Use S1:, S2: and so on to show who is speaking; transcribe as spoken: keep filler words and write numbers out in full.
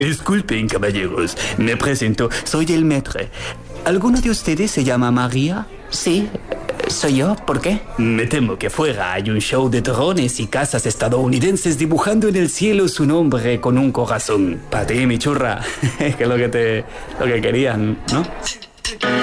S1: Disculpen, caballeros. Me presento. Soy el maître. ¿Alguno de ustedes se llama María?
S2: Sí, soy yo. ¿Por qué?
S1: Me temo que fuera hay un show de drones y casas estadounidenses dibujando en el cielo su nombre con un corazón. Para ti, mi churra. Que es lo que te... lo que querían, ¿no?